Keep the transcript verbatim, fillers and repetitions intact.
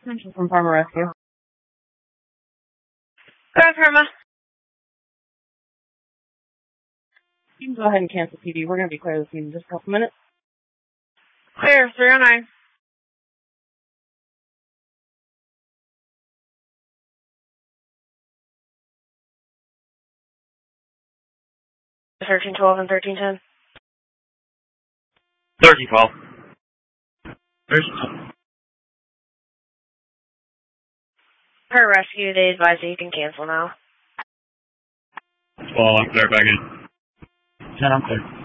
Central from Farmer Rescue. Go ahead, Irma. You can go ahead and cancel P D. We're going to be clear this meeting in just a couple minutes. Clear, three oh nine. thirteen twelve and thirteen ten. thirteen twelve. thirteen twelve. Per rescue, they advise that you can cancel now. Well, I'm clear back in. ten, I'm clear.